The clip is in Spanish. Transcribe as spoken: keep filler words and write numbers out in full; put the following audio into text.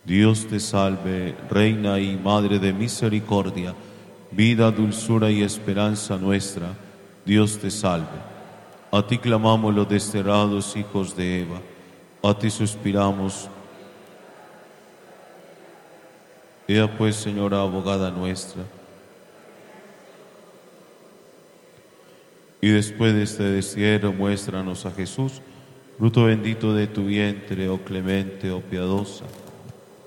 Dios te salve, Reina y Madre de misericordia, vida, dulzura y esperanza nuestra. Dios te salve. A ti clamamos los desterrados hijos de Eva, a ti suspiramos. Ea pues, Señora abogada nuestra. Y después de este destierro, muéstranos a Jesús, fruto bendito de tu vientre, oh clemente, oh piadosa.